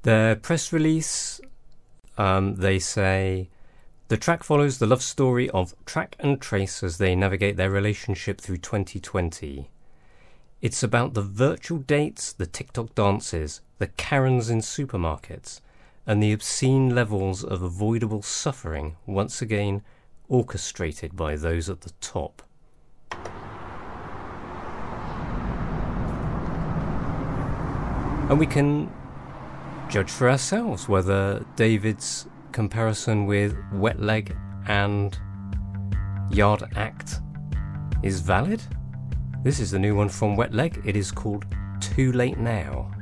Their press release, they say, the track follows the love story of Track and Trace as they navigate their relationship through 2020. It's about the virtual dates, the TikTok dances, the Karens in supermarkets, and the obscene levels of avoidable suffering once again orchestrated by those at the top. And we can judge for ourselves whether David's comparison with Wet Leg and Yard Act is valid. This is the new one from Wet Leg. It is called Too Late Now.